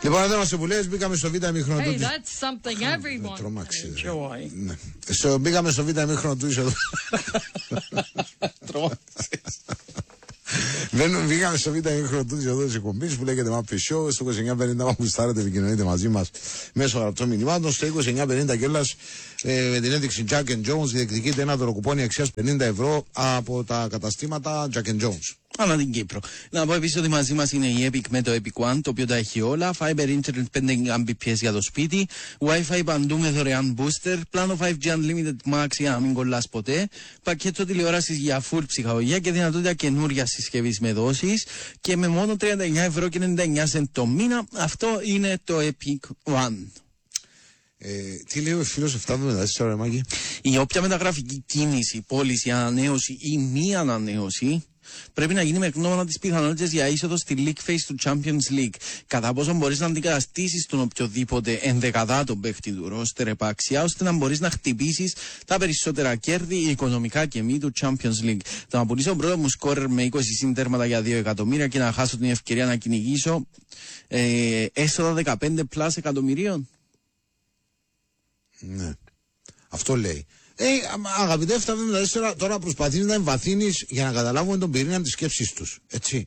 Λοιπόν, εδώ είμαστε που λες, μπήκαμε στο β' ημίχρονο του. Hey, that's something everyone Τρομάξει. enjoy. Μπήκαμε στο β' ημίχρονο του εδώ. Βγήκαμε στο β' ημίχρονο του εδώ της εκπομπής που λέγεται Map Show. Στο 2950 μα γουστάρετε, επικοινωνείτε μαζί μας μέσω γραπτών μηνυμάτων. Στο 2950 κιόλας με την ένδειξη Jack and Jones διεκδικείται ένα δωροκουπόνι αξίας 50 ευρώ από τα καταστήματα Jack and Jones. Ανά την Κύπρο. Να πω επίσης ότι μαζί μας είναι η Epic με το Epic One, το οποίο τα έχει όλα. Fiber Internet 5 Mbps για το σπίτι. Wi-Fi παντού με δωρεάν booster. Πλάνο 5G Unlimited Max για να μην κολλάς ποτέ. Πακέτο τηλεόρασης για full ψυχαγωγία και δυνατότητα καινούρια συσκευής με δόσεις. Και με μόνο 39,99€ το μήνα. Αυτό είναι το Epic One. Τι λέει ο φίλος 774, Μάκη? Η όποια μεταγραφική κίνηση, πώληση, ανανέωση ή μη ανανέωση πρέπει να γίνει με γνώμονα τις πιθανότητες για είσοδο στη League Phase του Champions League. Κατά πόσο μπορείς να αντικαταστήσεις τον οποιοδήποτε ενδεκαδάτο παίχτη του ρόστερ επάξια, ώστε να μπορείς να χτυπήσεις τα περισσότερα κέρδη, οικονομικά και μη, του Champions League. Το να πουλήσω πρώτο μου σκόρερ με 20 συντέρματα για 2 εκατομμύρια και να χάσω την ευκαιρία να κυνηγήσω έσοδα 15+ εκατομμυρίων. Ναι. Αυτό λέει. Αγαπητέ 774, τώρα προσπαθείς να εμβαθύνεις για να καταλάβουμε τον πυρήνα της σκέψης τους. Έτσι.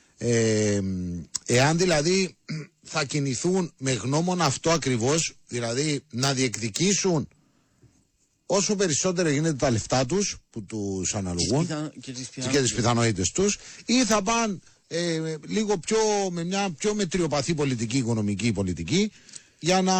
Εάν δηλαδή θα κινηθούν με γνώμονα αυτό ακριβώς, δηλαδή να διεκδικήσουν όσο περισσότερο γίνεται τα λεφτά τους που τους αναλογούν και τις πιθανότητες τους, ή θα πάνε λίγο πιο με μια πιο μετριοπαθή πολιτική, οικονομική πολιτική, για να...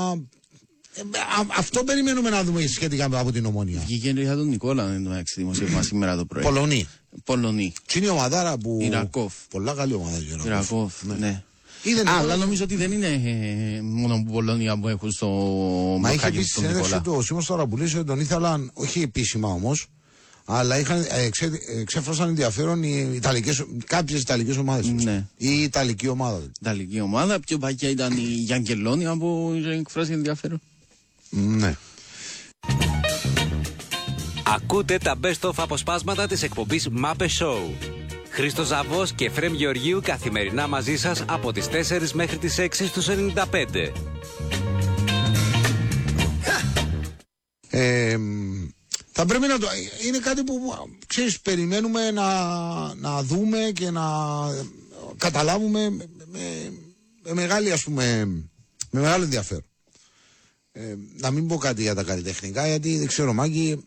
αυτό περιμένουμε να δούμε σχετικά από την Ομόνια. Βγήκε για τον Νικόλα εντάξει, δημοσίευμα σήμερα το πρωί. Πολωνή. Τι είναι η ομαδάρα που... Ιρακόφ. Πολλά καλή ομάδα. Ιρακόφ, ναι. Αλλά νομίζω ότι δεν είναι μόνο που Πολωνία που έχουν στο μπλοκάκι του Νικόλα. Μα είχε πει συνέντευξη του Σίμος Ταραπουλής, τον ήθελαν, όχι επίσημα όμως, αλλά εξέφρασαν ενδιαφέρον κάποιες Ιταλικές ομάδες. Ναι. Η Ιταλική ομάδα. Ιταλική ομάδα, πιο παγιά ήταν η Γιανγκελόνια που είχε εκφράσει ενδιαφέρον. Ναι. Ακούτε τα best of αποσπάσματα της εκπομπής Map Show. Χρήστος Ζαβός και Φρέμ Γεωργίου καθημερινά μαζί σας από τις 4 μέχρι τις 6 στους 95. Θα πρέπει να το... Είναι κάτι που, ξέρεις, περιμένουμε να δούμε και να καταλάβουμε με μεγάλη, ας πούμε, με μεγάλο ενδιαφέρον. Να μην πω κάτι για τα καλλιτεχνικά, γιατί δεν ξέρω, Μάκη,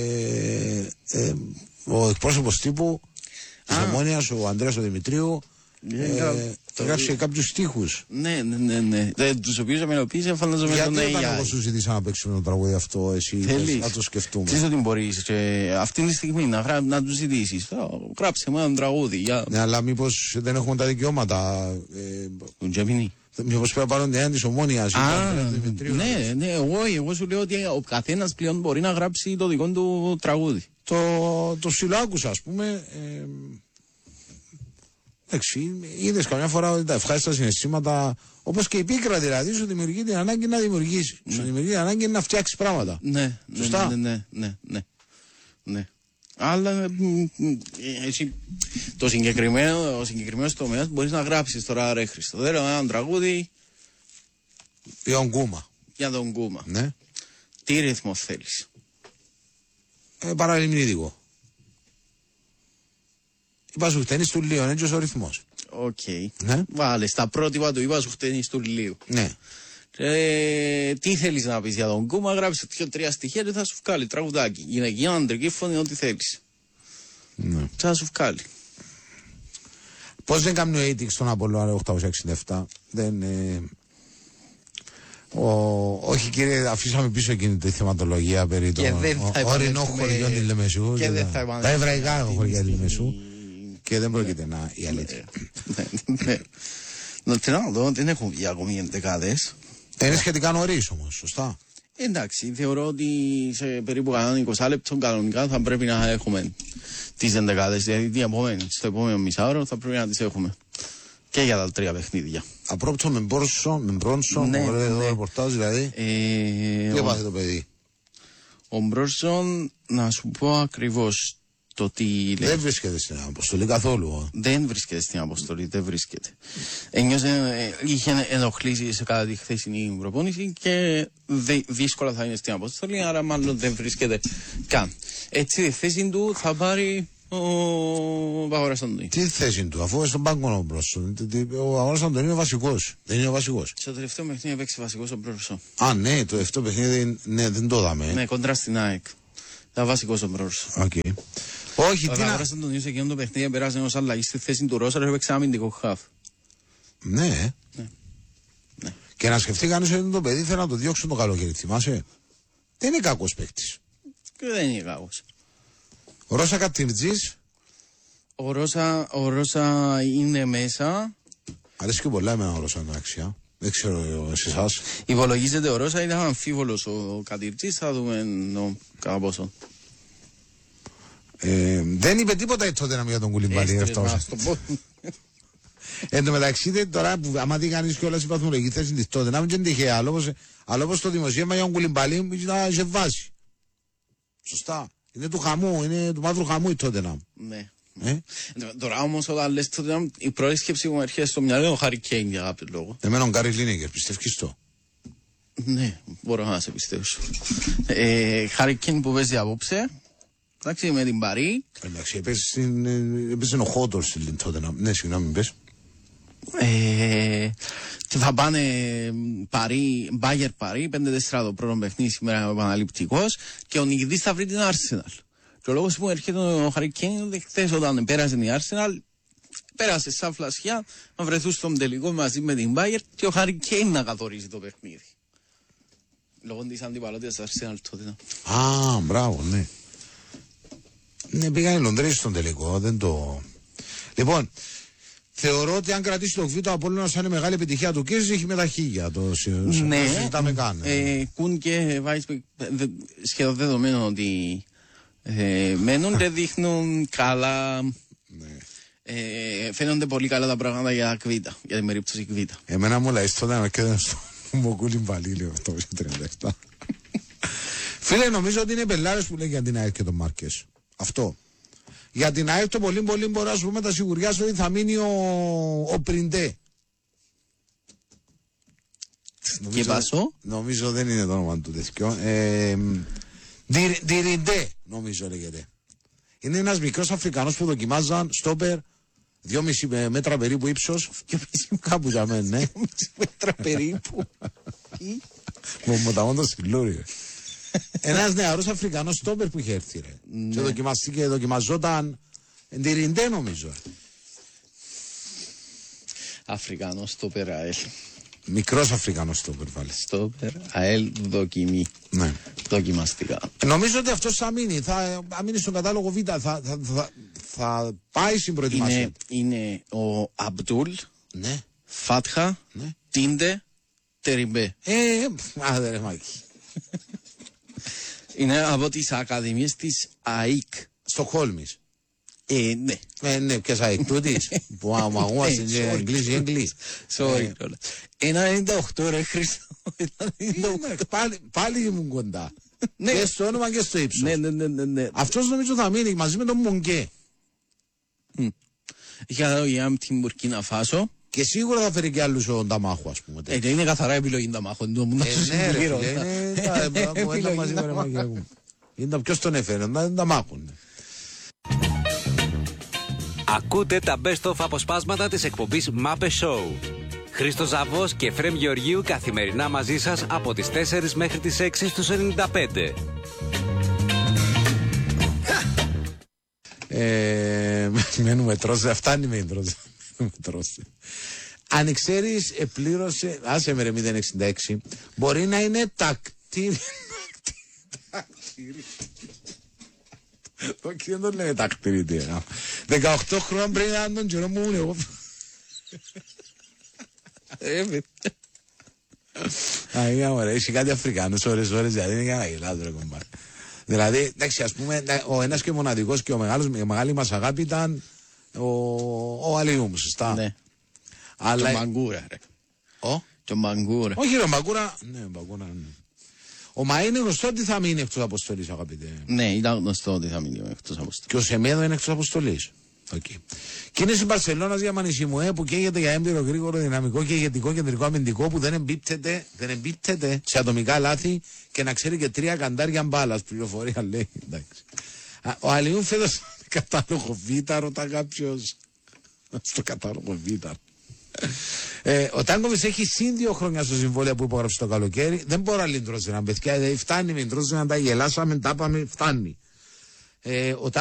ο εκπρόσωπος τύπου της Ομόνιας, ο Ανδρέας ο Δημητρίου, γράψε κάποιους στίχους. Ναι. Τους οποίους αμελοποίησε, φαντάζομαι τον AI. Γιατί όταν εγώ σου ζητήσα να παίξουμε το τραγούδι αυτό, εσύ να το σκεφτούμε? Ξέρεις ότι μπορείς αυτή τη στιγμή να τους ζητήσεις. Γράψε με ένα τραγούδι. Ναι, αλλά μήπως δεν έχουμε τα δικαιώματα. Τον Τζεμινί. Μήπως πρέπει να πάρουν την έννοια της Ομόνιας. Ναι, εγώ σου λέω ότι ο καθένας πλέον μπορεί να γράψει το δικό του τραγούδι. Το ψιλοάκουσα, ας πούμε. Εντάξει, είδες καμιά φορά ότι τα ευχάριστα συναισθήματα, όπως και η πίκρα δηλαδή, σου δημιουργεί την ανάγκη να δημιουργήσει. Σου δημιουργεί την ανάγκη να φτιάξει πράγματα. Ναι. Σωστά. Ναι. Αλλά εσύ ο συγκεκριμένος τομέας μπορείς να γράψεις τώρα, ρε Χριστό. Θέλω ένα τραγούδι για τον Κούμα. Ναι. Τι ρυθμό θέλεις? Παραλιμνίδικο. Είπα σου χτένεις του Λίου, έτσι ο ρυθμός. Οκ. Ναι. Βάλε στα πρότυπα του είπα σου χτένεις του Λίου. Ναι. Τι θέλεις να πεις για τον Κούμα? Γράψε 2-3 στοιχεία και θα σου βγάλει τραγουδάκι. Γυναικεία, αντρική φωνή, ό,τι θέλεις. Ναι. Θα σου βγάλει. Πώς δεν κάνει ο Aitix στον Απόλλωνα 867? Δεν... όχι κύριε, αφήσαμε πίσω εκείνη τη θεματολογία περί των ορεινών χωριών της Λεμεσού, τα εβραϊκά χωριά της Λεμεσού, και δεν πρόκειται να η αλήθεια. Να δω, δεν έχουν βγει ακόμη ενδεκάδες. Είναι σχετικά νωρίς όμως, σωστά? Εντάξει, θεωρώ ότι σε περίπου 20 λεπτών κανονικά θα πρέπει να έχουμε τις ενδεκάδες, δηλαδή στο επόμενο μισάωρο θα πρέπει να τις έχουμε. Και για τα 3 παιχνίδια. Απρόπτω με Μπρόνσον, ωραίο ρεπορτάζ δηλαδή. Τι έπαθε το παιδί? Ο Μπρόνσον, να σου πω ακριβώς το τι λέει. Δεν βρίσκεται στην αποστολή καθόλου. Δεν βρίσκεται στην αποστολή, δεν βρίσκεται. Είχε ενοχλήσεις κατά τη χθεσινή προπόνηση και δύσκολα θα είναι στην αποστολή, άρα μάλλον δεν βρίσκεται καν. Έτσι τη θέση του θα πάρει ο Αγόρας Αντωνίου. Τι θέση του, αφού στον πάγκο μπρος. Ο Αγόρας Αντωνίου είναι βασικός. Δεν είναι ο βασικός. Στο τελευταίο παιχνίδι έπαιξε βασικός ο Μπρόρσο. Α, ναι, το τελευταίο παιχνίδι δεν το είδαμε. Ναι, κοντρά στην ΑΕΚ. Ήταν βασικός ο Μπρόρσο. Okay. Όχι, ο Αγόρας Αντωνίου σε εκείνο το παιχνίδι πέρασε ως αλλαγή στη θέση του Ρώσαρ, έπαιξε αμυντικό χαφ. Ναι. Και να σκεφτεί κανείς ότι το παιδί θέλει να το διώξουν το καλοκαίρι, θυμάσαι. Δεν είναι κακός παίκτης. Δεν είναι κακός. Ο Ρώσα Καττιρτζής. Ο Ρώσα είναι μέσα. Αρέσει και πολλά εμένα ο Ρώσα, εντάξει. Δεν ξέρω σε εσάς. Υπολογίζεται ο Ρώσα, ήταν αμφίβολος ο Καττιρτζής, θα δούμε κατά πόσο. Δεν είπε τίποτα τότε να μην για τον Κουλιμπάλη. Εν τω μεταξύ, τώρα που άμα δει κανείς κιόλας η παθμολογική θέση της τότε, να μην είναι τυχαία, αλλά όπως το δημοσίευμα για τον Κουλιμπάλη να σε βάζει. Σωστά. Είναι του χαμού, είναι του μαύρου χαμού η τότε να. Ναι. Τώρα όμως όταν λες τότε, η πρώτη σκέψη που μου έρχεται στο μυαλό είναι ο Χάρι Κέιν για κάποιο λόγο. Εμένα ο Γκάρι Λίνεγκερ, πιστεύεις το. Ναι, μπορώ να σε πιστεύσω. Χάρι Κέιν που παίζει απόψε. Εντάξει, με την Παρί. Εντάξει, έπαιζε ο Χότορ στην τότε να. Ναι, συγγνώμη, πες. Θα πάνε Μπάγερ Παρί, 5-4 το πρώτο παιχνίδι σήμερα ο επαναληπτικός και ο νικητής θα βρει την Arsenal. Και ο λόγος που έρχεται ο Harry Kane είναι ότι χθες όταν πέρασε η Arsenal, πέρασε σαν φλασιά να βρεθούν στον τελικό μαζί με την Μπάγερ και ο Harry Kane να καθορίζει το παιχνίδι. Λόγω της αντιπαλότητας της Arsenal τότε. Α, μπράβο, ναι. Ναι, πήγαν οι Λονδρέζοι στον τελικό, δεν το... Λοιπόν, θεωρώ ότι αν κρατήσει το Β' ο Απόλλωνας θα είναι μεγάλη επιτυχία του Κίρζη, έχει με τα χίλια. Ναι, συζητάμε καν. Κουν και Βάισπεκ σχεδόν δεδομένο ότι μένουν και δείχνουν καλά. Ναι. Φαίνονται πολύ καλά τα πράγματα για Κβίτα, για την περίπτωση Κβίτα. Εμένα μου λέει στον ένα και δεν στο Μοκούλιν Παλί, λέω αυτό, 37. Φίλε, νομίζω ότι είναι πελάρες που λέει για την ΑΕΚ και τον Μάρκες. Αυτό. Για την ΑΕΚ το πολύ πολύ μπορώ να σου πούμε τα σιγουριά σου ότι θα μείνει ο Πριντέ. Και Πασό. Νομίζω δεν είναι το όνομα του τέτοιο. Ντιριντέ νομίζω λέγεται. Είναι ένας μικρός Αφρικανός που δοκιμάζαν στόπερ 2,5 μέτρα περίπου ύψος. Κάπου για μένα, ναι. 2,5 μέτρα περίπου. Μου τα μόντω συλλούρι. Ένας νεαρός Αφρικανός στόπερ που είχε έρθει ρε. Και δοκιμαζόταν Ντιριντέ νομίζω. Αφρικανός στόπερ ΑΕΛ. Μικρός Αφρικανός στόπερ βάλει. Στόπερ ΑΕΛ δοκιμή. Ναι. Δοκιμαστικά. Νομίζω ότι αυτός θα μείνει. Θα μείνει στον κατάλογο Β. Θα πάει στην προετοιμασία. Είναι ο Αμπτούλ. Ναι. Φάτχα. Ναι. Τίντε. Τεριμπέ. Άντε ρε Μάκη. Είναι από τις ακαδημίες της ΑΕΚ. Στοκχόλμης. Ναι. Ναι, ποιες ΑΕΚ τούτης. Που αμαγούας είναι Εγγλής. Sorry. 1,98 ρε Χρήστο. Πάλι ήμουν κοντά. Και στο όνομα και στο ύψος. Ναι. Αυτός νομίζω θα μείνει μαζί με τον Μογκέ. Για την Μπουρκίνα Φάσο. Και σίγουρα θα φέρει και άλλους ο Νταμάχου, ας πούμε. Είναι καθαρά επιλογή Νταμάχου. Ναι ρε, είναι ποιος τον έφερε, Νταμάχου. Ακούτε τα best of αποσπάσματα της εκπομπής Μάπε Show. Χρήστος Ζαβός και Εφραίμ Γεωργίου καθημερινά μαζί σας από τις 4 μέχρι τις 6 στους 95. Μένουμε τρώσε, φτάνει με τρώσε. Αν ξέρεις, πλήρωσε, άσε με ρε 066, μπορεί να είναι τακτήρι. Το δεν το λέμε τακτήρι, 18 χρόνια πριν να τον καιρό μου εγώ. Αγία μωρέ, έχει κάτι Αφρικάνους ώρες, δηλαδή είναι για να γελάς ρε κομπάρ. Δηλαδή, εντάξει, ας πούμε, ο ένας και μοναδικός και η μεγάλη μας αγάπη ήταν ο Αλιούμ, σωστά. Ναι. Αλλά... Και ο Μαγκούρα, ρε. Και ο Μαγκούρα. Όχι ρε, ο Μαγκούρα, ναι, ο Μαγκούρα, ναι. Ο Μαΐ είναι γνωστό ότι θα μείνει εκτός αποστολής, αγαπητέ. Ναι, ήταν γνωστό ότι θα μείνει εκτός αποστολής. Και ο Σεμέδο είναι εκτός αποστολής. Okay. Κίνηση Μπαρσελόνας για Μανισιμουέ που καίγεται για έμπειρο γρήγορο δυναμικό και ηγετικό κεντρικό αμυντικό που δεν εμπίπτεται σε ατομικά λάθη και να ξέρει και 3 καντάρια μπάλας. Πληροφορία λέει. Εντάξει. Ο Αλιούν φέτος κατάλογο Β, ρωτά κάποιος. Στο κατάλογο Β. Ο Τάνκοβιτς έχει συν 2 χρόνια στο συμβόλαιο που υπογράψει το καλοκαίρι. Δεν μπορώ να λύντρωσε να παιδιά. Φτάνει με λύντρωσε να τα γελάσαμε, τα πάμε, φτάνει.